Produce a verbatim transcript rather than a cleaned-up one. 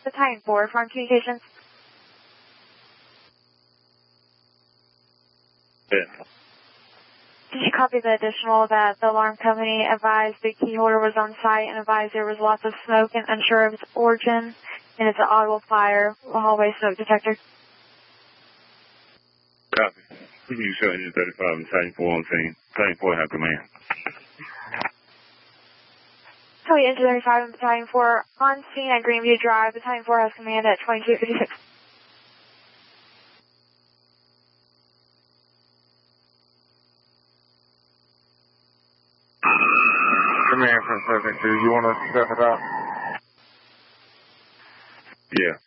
Battalion four, Farm Communications. Yeah. Did you copy the additional that the alarm company advised the key holder was on site and advised there was lots of smoke and unsure of its origin, and it's an audible fire, a hallway smoke detector? Copy. You show Engine thirty-five, Battalion four on scene. Battalion four have command. Copy, Engine thirty-five and Battalion four on scene at Greenview Drive. Battalion four has command at twenty-two fifty-six. Command from seven two, you want us to step it out? Yeah.